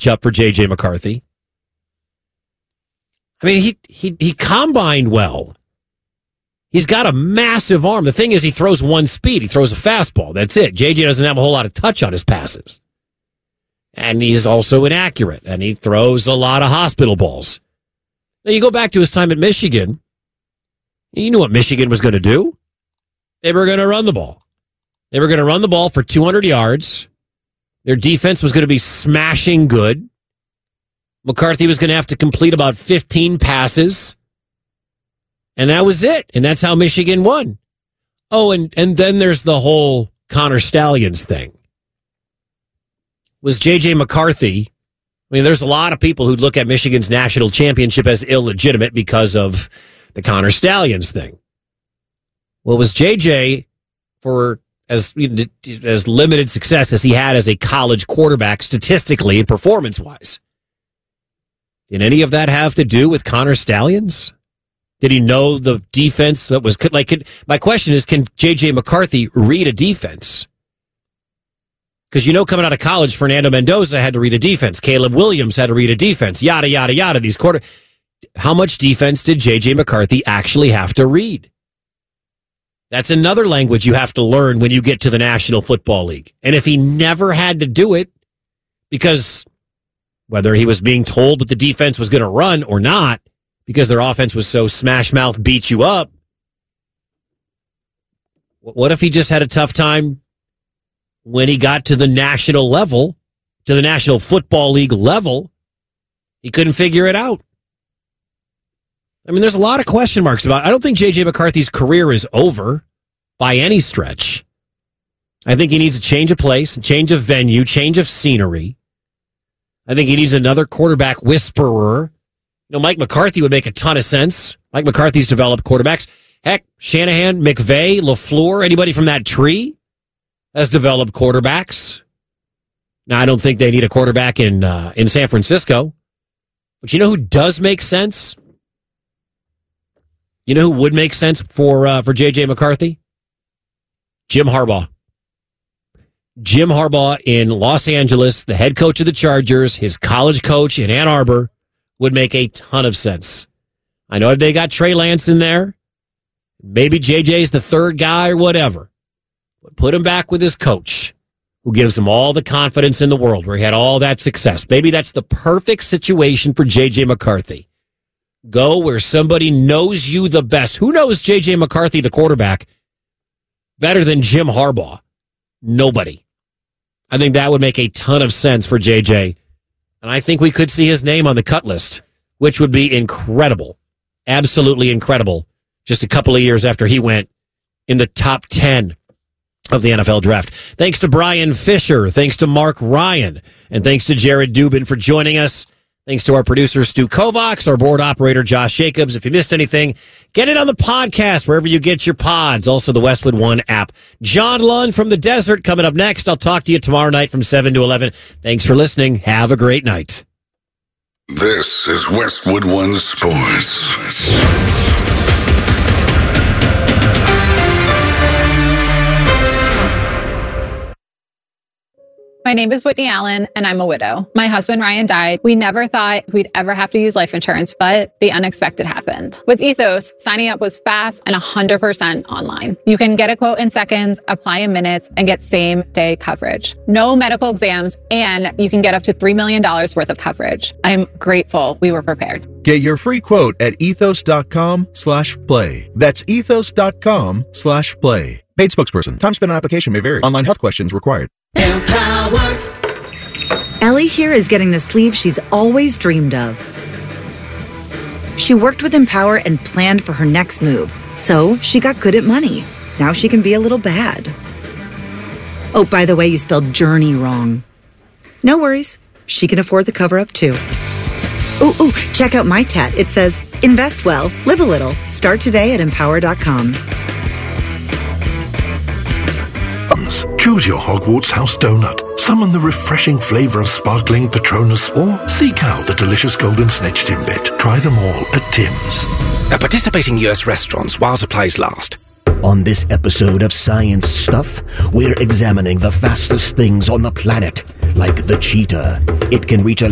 matchup for J.J. McCarthy. I mean, he combined well. He's got a massive arm. The thing is, he throws one speed. He throws a fastball. That's it. J.J. doesn't have a whole lot of touch on his passes. And he's also inaccurate, and he throws a lot of hospital balls. Now, you go back to his time at Michigan, you knew what Michigan was going to do. They were going to run the ball. They were going to run the ball for 200 yards. Their defense was going to be smashing good. McCarthy was going to have to complete about 15 passes. And that was it. And that's how Michigan won. Oh, and then there's the whole Connor Stalions thing. Was J.J. McCarthy... I mean, there's a lot of people who look at Michigan's national championship as illegitimate because of the Connor Stalions thing. Well, was J.J. for as limited success as he had as a college quarterback statistically and performance-wise? Did any of that have to do with Connor Stalions? Did he know the defense that was like? My question is, can J.J. McCarthy read a defense? Because coming out of college, Fernando Mendoza had to read a defense. Caleb Williams had to read a defense. Yada, yada, yada. How much defense did J.J. McCarthy actually have to read? That's another language you have to learn when you get to the National Football League. And if he never had to do it, because whether he was being told what the defense was going to run or not, because their offense was so smash mouth, beat you up, what if he just had a tough time when he got to the national level, to the National Football League level? He couldn't figure it out. I mean, there's a lot of question marks about it. I don't think J.J. McCarthy's career is over by any stretch. I think he needs a change of place, a change of venue, change of scenery. I think he needs another quarterback whisperer. Mike McCarthy would make a ton of sense. Mike McCarthy's developed quarterbacks. Heck, Shanahan, McVay, LaFleur, anybody from that tree has developed quarterbacks. Now, I don't think they need a quarterback in San Francisco. But you know who does make sense? You know who would make sense for J.J. McCarthy? Jim Harbaugh. Jim Harbaugh in Los Angeles, the head coach of the Chargers, his college coach in Ann Arbor, would make a ton of sense. I know they got Trey Lance in there. Maybe J.J.'s the third guy or whatever. But put him back with his coach, who gives him all the confidence in the world, where he had all that success. Maybe that's the perfect situation for J.J. McCarthy. Go where somebody knows you the best. Who knows J.J. McCarthy, the quarterback, better than Jim Harbaugh? Nobody. I think that would make a ton of sense for J.J. And I think we could see his name on the cut list, which would be incredible. Absolutely incredible. Just a couple of years after he went in the top 10 of the NFL draft. Thanks to Brian Fisher. Thanks to Mark Ryan. And thanks to Jared Dubin for joining us. Thanks to our producer, Stu Kovacs, our board operator, Josh Jacobs. If you missed anything, get it on the podcast, wherever you get your pods. Also, the Westwood One app. John Lund from the desert coming up next. I'll talk to you tomorrow night from 7 to 11. Thanks for listening. Have a great night. This is Westwood One Sports. My name is Whitney Allen, and I'm a widow. My husband, Ryan, died. We never thought we'd ever have to use life insurance, but the unexpected happened. With Ethos, signing up was fast and 100% online. You can get a quote in seconds, apply in minutes, and get same-day coverage. No medical exams, and you can get up to $3 million worth of coverage. I'm grateful we were prepared. Get your free quote at ethos.com/play. That's ethos.com/play. Paid spokesperson. Time spent on application may vary. Online health questions required. Empowered. Ellie here is getting the sleeve she's always dreamed of. She worked with Empower and planned for her next move, so she got good at money. Now she can be a little bad. Oh, by the way, you spelled journey wrong. No worries. She can afford the cover-up, too. Ooh, check out my tat. It says, invest well, live a little. Start today at empower.com. Choose your Hogwarts House donut. Summon the refreshing flavor of sparkling Patronus, or seek out the delicious golden snitch Timbit. Try them all at Tim's. At participating US restaurants while supplies last. On this episode of Science Stuff, we're examining the fastest things on the planet, like the cheetah. It can reach a